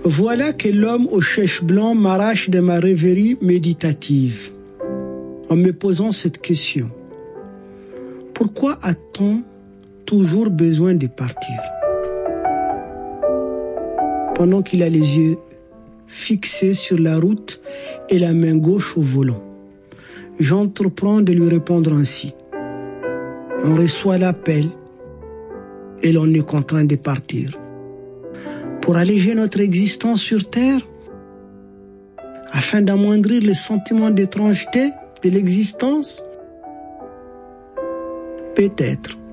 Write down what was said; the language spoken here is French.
Voilà que l'homme aux cheveux blancs m'arrache de ma rêverie méditative en me posant cette question. Pourquoi a-t-on toujours besoin de partir? Pendant qu'il a les yeux fixés sur la route et la main gauche au volant, j'entreprends de lui répondre ainsi. On reçoit l'appel et l'on est contraint de partir. Pour alléger notre existence sur Terre, afin d'amoindrir le sentiment d'étrangeté de l'existence, peut-être.